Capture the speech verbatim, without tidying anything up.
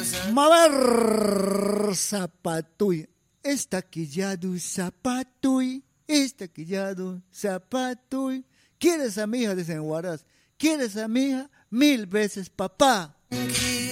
Mavar zapatuy, estaquillado zapatuy, estaquillado zapatuy. ¿Quieres a mi hija? Dicen Huaraz. ¿Quieres a mi hija? Mil veces papá.